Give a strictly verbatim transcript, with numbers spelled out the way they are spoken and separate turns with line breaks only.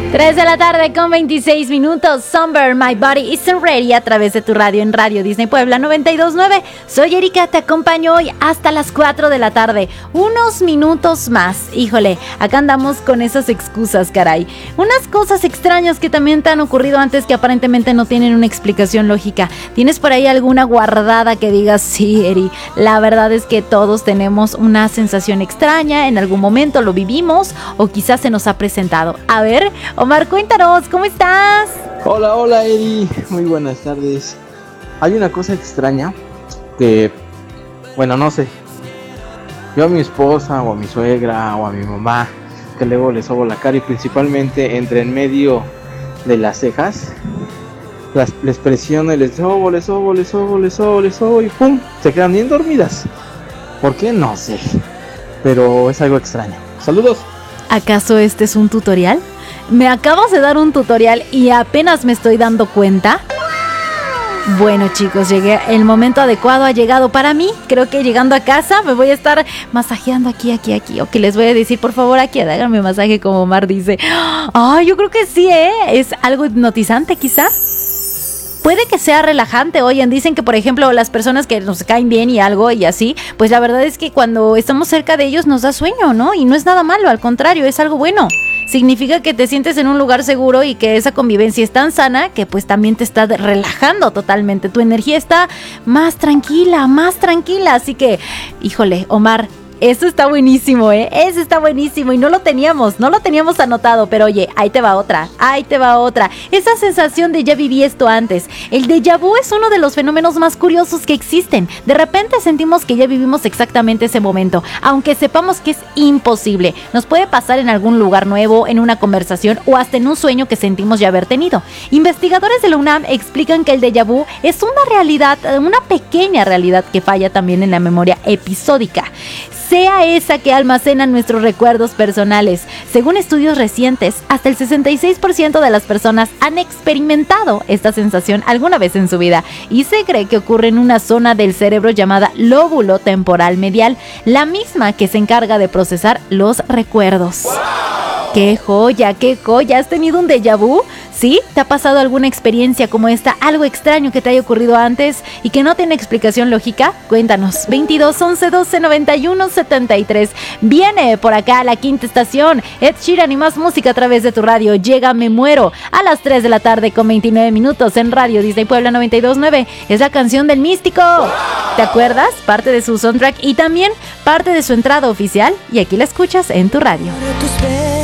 tres de la tarde con veintiséis minutos. Summer, My Body Isn't Ready a través de tu radio en Radio Disney Puebla noventa y dos punto nueve. Soy Erika, te acompaño hoy hasta las cuatro de la tarde. Unos minutos más. Híjole, acá andamos con esas excusas, caray. Unas cosas extrañas que también te han ocurrido antes que aparentemente no tienen una explicación lógica. ¿Tienes por ahí alguna guardada que digas, sí, Eri, la verdad es que todos tenemos una sensación extraña, en algún momento lo vivimos o quizás se nos ha presentado? A ver, Omar, cuéntanos, ¿cómo estás?
Hola, hola Eri, muy buenas tardes. Hay una cosa extraña que, bueno, no sé, yo a mi esposa o a mi suegra o a mi mamá, que luego les sobo la cara y principalmente entre en medio de las cejas, las, les presiono y les sobo, les sobo, les sobo, les sobo, les sobo y ¡pum! Se quedan bien dormidas. ¿Por qué? No sé, pero es algo extraño. Saludos.
¿Acaso este es un tutorial? Me acabas de dar un tutorial y apenas me estoy dando cuenta. Bueno, chicos, llegué, el momento adecuado ha llegado para mí. Creo que llegando a casa me voy a estar masajeando aquí, aquí, aquí. O que les voy a decir, por favor, aquí, háganme masaje como Omar dice. Ay, yo creo que sí, ¿eh? Es algo hipnotizante, quizá. Puede que sea relajante. Oigan, dicen que, por ejemplo, las personas que nos caen bien y algo y así, pues la verdad es que cuando estamos cerca de ellos nos da sueño, ¿no? Y no es nada malo, al contrario, es algo bueno. Significa que te sientes en un lugar seguro y que esa convivencia es tan sana que pues también te está relajando totalmente. Tu energía está más tranquila, más tranquila. Así que, híjole, Omar, eso está buenísimo, ¿eh? Eso está buenísimo y no lo teníamos, no lo teníamos anotado, pero oye, ahí te va otra, ahí te va otra. Esa sensación de ya viví esto antes. El déjà vu es uno de los fenómenos más curiosos que existen. De repente sentimos que ya vivimos exactamente ese momento, aunque sepamos que es imposible. Nos puede pasar en algún lugar nuevo, en una conversación o hasta en un sueño que sentimos ya haber tenido. Investigadores de la UNAM explican que el déjà vu es una realidad, una pequeña realidad que falla también en la memoria episódica, sea esa que almacena nuestros recuerdos personales. Según estudios recientes, hasta el sesenta y seis por ciento de las personas han experimentado esta sensación alguna vez en su vida y se cree que ocurre en una zona del cerebro llamada lóbulo temporal medial, la misma que se encarga de procesar los recuerdos. ¡Wow! ¡Qué joya, qué joya! ¿Has tenido un déjà vu? ¿Sí? ¿Te ha pasado alguna experiencia como esta? ¿Algo extraño que te haya ocurrido antes y que no tiene explicación lógica? Cuéntanos. veintidós, once, doce, noventa y uno, setenta y tres. Viene por acá la quinta estación. Ed Sheeran y más música a través de tu radio. Llega Me Muero a las tres de la tarde con veintinueve minutos en Radio Disney Puebla noventa y dos punto nueve. Es la canción del Místico. ¿Te acuerdas? Parte de su soundtrack y también parte de su entrada oficial. Y aquí la escuchas en tu radio.